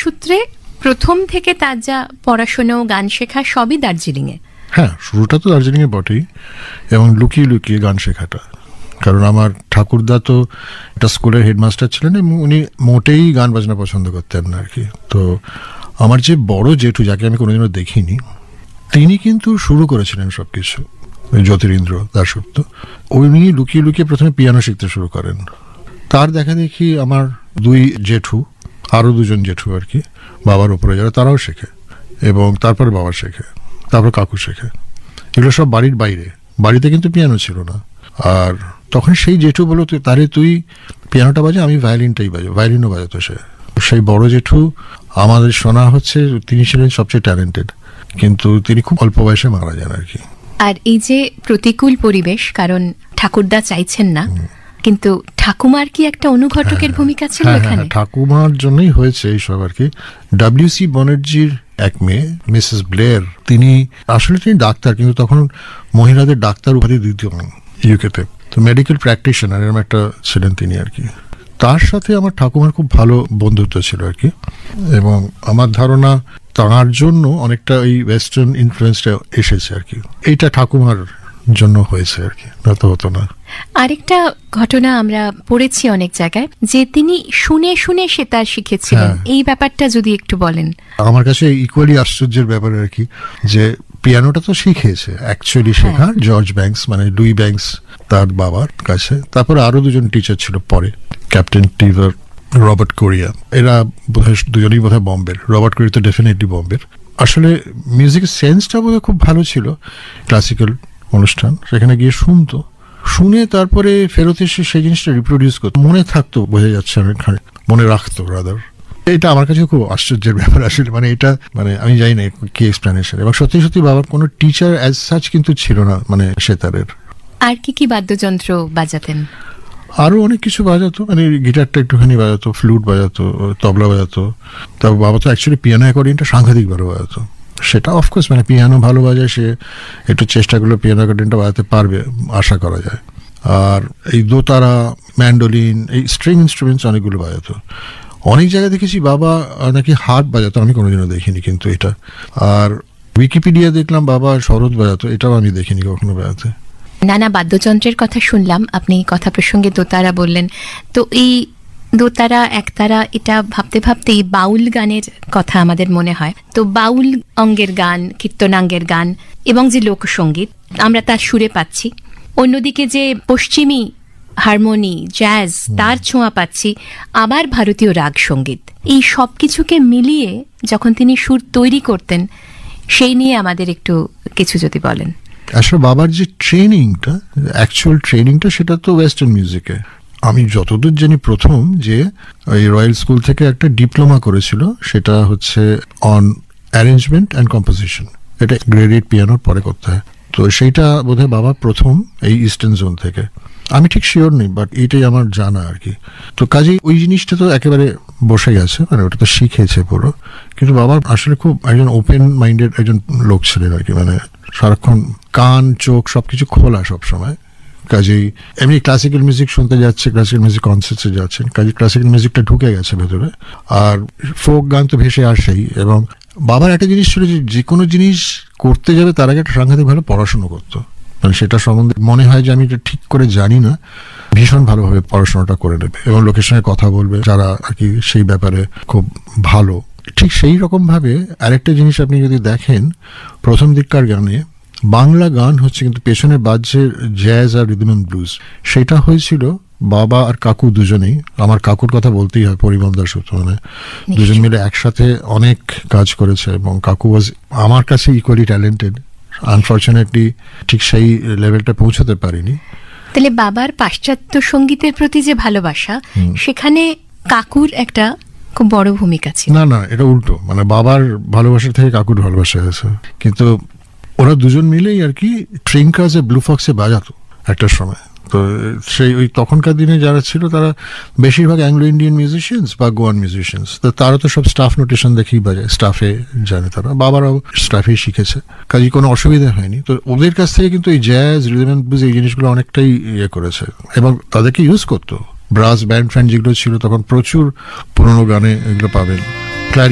সূত্রে প্রথম থেকে তার যা পড়াশোনা ও গান শেখা সবই দার্জিলিংয়ে। হ্যাঁ, শুরুটা তো দার্জিলিংয়ে বটেই, এবং লুকিয়ে লুকিয়ে গান শেখাটা। কারণ আমার ঠাকুরদা তো একটা স্কুলের হেডমাস্টার ছিলেন এবং উনি মোটেই গান বাজনা পছন্দ করতেন না আর কি। তো আমার যে বড় জেঠু, যাকে আমি কোনোদিনও দেখিনি, তিনি কিন্তু শুরু করেছিলেন সব কিছু, জ্যোতিরিন্দ্র দাশগুপ্ত। উনি লুকিয়ে লুকিয়ে প্রথমে পিয়ানো শিখতে শুরু করেন। তার দেখা দেখি আমার দুই জেঠু, আরও দুজন জেঠু আর কি, বাবার উপরে যারা, তারাও শেখে, এবং তারপরে বাবা শেখে, তারপর কাকু শেখে। এগুলো সব বাড়ির বাইরে, বাড়িতে কিন্তু পিয়ানো ছিল না। আর তখন সেই জেঠু বলো, তুই পিয়ানোটা বাজে, আমি ভায়োলিনটাই বাজে, ভায়োলিনও বাজাতো সে। সেই বড় জেঠু আমাদের শোনা হচ্ছে তিনি ছিলেন সবচেয়ে ট্যালেন্টেড, কিন্তু তিনি খুব অল্প বয়সে মারা যান আর কি। আর এই যে প্রতিকূল পরিবেশ, কারণ ঠাকুরদা চাইছেন না, কিন্তু ঠাকুমার কি একটা অনুঘটকের ভূমিকা ছিল এখানে? ঠাকুমার জন্যই হয়েছে এইসব আর কি। ডব্লিউ.সি. ব্যানার্জির এক মেয়ে, মিসেস ব্লেয়ার, তিনি ডাক্তার, কিন্তু তখন মহিলাদের ডাক্তার উপাধি দিত ইউকেতে। তো মেডিকেল প্র্যাকটিশনার এরকম একটা ছিলেন তিনি আর কি। তার সাথে আমার ঠাকুমার খুব ভালো বন্ধুত্ব ছিল আর কি, এবং আমার ধারণা তাঁর জন্য অনেকটা ওই ওয়েস্টার্ন ইনফ্লুয়েন্সটা এসেছে আর কি। এইটা ঠাকুমার জন্য হয়েছে আর কি, না তো হতো না। আরেকটা ঘটনা আমরা পড়েছি অনেক জায়গায়, যে তিনি শুনে শুনে সেতার শিখেছিলেন। এই ব্যাপারটা যদি একটু বলেন। আমার কাছে ইকুয়ালি আশ্চর্যের ব্যাপার আর কি, যে পিয়ানোটা তো শিখেছে অ্যাকচুয়ালি শেখা জর্জ ব্যাংকস, মানে লুই ব্যাংকস তার বাবার কাছে। তারপরে আরো দুজন টিচার ছিল পরে, ক্যাপ্টেন টিভার, রবার্ট কোরিয়া। এরা দুজনেই বোধহয় বম্বের। রবার্ট কোরিয়া তো ডেফিনেটলি বম্বের। আসলে মিউজিকের সেন্সটা বোধহয় খুব ভালো ছিল। ক্লাসিক্যাল অনুষ্ঠান সেখানে গিয়ে শুনতো, শুনে তারপরে ফেরত এসে সেই জিনিসটা রিপ্রোডিউস করতো, মনে থাকতো, বোঝা যাচ্ছে অনেকখানি মনে রাখতো রাদার। এটা আমার কাছে খুব আশ্চর্যের ব্যাপার আসলে, মানে এটা আমি জানি না কি এক্সপ্লেনেশন। এবং সত্যি সত্যি বাবার কোনো টিচার অ্যাজ সাচ কিন্তু ছিল না মানে সেতারের। আর কি কি বাদ্যযন্ত্র বাজাতেন? আরো অনেক কিছু বাজাতো, মানে গিটারটা একটুখানি বাজাতো, ফ্লুট বাজাতো, তবলা বাজাতো। তারপর বাবা তো অ্যাকচুয়ালি পিয়ানো অ্যাকর্ডিয়নটা সাংঘাতিক ভালো বাজাতো। সেটা অফকোর্স মানে পিয়ানো ভালো বাজায়, সে একটু চেষ্টা করলে পিয়ানো অ্যাকর্ডিয়নটা বাজাতে পারবে আশা করা যায়। আর এই দোতারা, ম্যান্ডোলিন, এই স্ট্রিং ইনস্ট্রুমেন্টস অনেকগুলো বাজাতো। অনেক জায়গায় দেখেছি বাবা নাকি হার্প বাজাতো, আমি কোনোদিনও দেখিনি কিন্তু এটা। আর উইকিপিডিয়া দেখলাম বাবা শরৎ বাজাতো, এটাও আমি দেখিনি কখনো বাজাতে। নানা বাদ্যযন্ত্রের কথা শুনলাম, আপনি কথা প্রসঙ্গে দোতারা বললেন, তো এই দোতারা একতারা এটা ভাবতে ভাবতেই বাউল গানের কথা আমাদের মনে হয়। তো বাউল অঙ্গের গান, কীর্তনাঙ্গের গান এবং যে লোকসঙ্গীত আমরা তার সুরে পাচ্ছি, অন্যদিকে যে পশ্চিমী হারমোনি, জ্যাজ, তার ছোঁয়া পাচ্ছি, আবার ভারতীয় রাগ সঙ্গীত, এই সব কিছুকে মিলিয়ে যখন তিনি সুর তৈরি করতেন, সেই নিয়ে আমাদের একটু কিছু যদি বলেন। আসলে বাবার যে ট্রেনিংটা, অ্যাকচুয়াল ট্রেনিংটা, সেটা তো ওয়েস্টার্ন মিউজিকে। আমি যতদূর জানি প্রথম যে ওই রয়্যাল স্কুল থেকে একটা ডিপ্লোমা করেছিল, সেটা হচ্ছে অন অ্যারেঞ্জমেন্ট অ্যান্ড কম্পোজিশন। এটা গ্রেডেড পিয়ানোর পরে করতে হয়। তো সেইটা বোধহয় বাবা প্রথম এই ইস্টার্ন জোন থেকে, আমি ঠিক শিওর নেই, বাট এইটাই আমার জানা আর কি। তো কাজেই ওই জিনিসটা তো একেবারে বসে গেছে, মানে ওটা তো শিখেছে পুরো। কিন্তু বাবা আসলে খুব একজন ওপেন মাইন্ডেড একজন লোক ছিলেন আর কি, মানে সারাক্ষণ কান চোখ সবকিছু খোলা সবসময়। কাজেই এমনি ক্লাসিক্যাল মিউজিক শুনতে যাচ্ছে, ক্লাসিক্যাল মিউজিক কনসার্টে যাচ্ছেন, কাজেই ক্লাসিক্যাল মিউজিকটা ঢুকে গেছে ভেতরে। আর ফোক গান তো ভেসে আসেই। এবং বাবার একটা জিনিস ছিল যে কোনো জিনিস করতে যাবে তার আগে একটা সাংঘাতিক ভালো পড়াশুনো করতো। মানে সেটা সম্বন্ধে মনে হয় যে আমি এটা ঠিক করে জানি না, ভীষণ ভালোভাবে পড়াশোনাটা করে নেবে এবং লোকের সঙ্গে কথা বলবে যারা আর কি সেই ব্যাপারে খুব ভালো। ঠিক সেই রকম ভাবে আরেকটা জিনিস আপনি যদি দেখেন, প্রথম দিককার গানে বাংলা গান হচ্ছে কিন্তু পেছনে বাজছে jazz R rhythm and blues. সেটা হয়েছিল বাবা আর কাকু দুজনেই। আমার কাকুর কথা বলতেই হয়, পরিমল দাশগুপ্ত, মানে দুজন মিলে একসাথে অনেক কাজ করেছে এবং কাকু ওয়াজ আমার কাছে ইকুয়ালি ট্যালেন্টেড। আনফর্চুনেটলি ঠিক সেই লেভেলটা পৌঁছাতে পারিনি। তাহলে বাবার পাশ্চাত্য সঙ্গীতের প্রতি যে ভালোবাসা, সেখানে কাকুর একটা খুব বড় ভূমিকা ছিল। না, এটা উল্টো, মানে বাবার ভালোবাসা থেকে কাকুর ভালোবাসা আছে। কিন্তু ওরা দুজন মিলেই আর কি ট্রিঙ্কার্স এ ব্লু ফক্সে বাজাতো একটা সময়। তো সেই ওই তখনকার দিনে যারা ছিল তারা বেশিরভাগ অ্যাংলো ইন্ডিয়ান মিউজিশিয়ানস বা গোয়ান মিউজিশিয়ানস। তো তারা তো সব স্টাফ নোটেশন দেখেই বাজায়, স্টাফে জানে তারা, বাবারাও স্টাফেই শিখেছে, কাজে কোনো অসুবিধা হয়নি। তো ওদের কাছ থেকে কিন্তু এই জ্যাজ, রিদম অ্যান্ড ব্লুজ এই জিনিসগুলো অনেকটাই ইয়ে করেছে এবং তাদেরকে ইউজ করতো। ব্রাস ব্যান্ড ফ্যান্ড যেগুলো ছিল তখন প্রচুর পুরোনো গানে এগুলো পাবেন।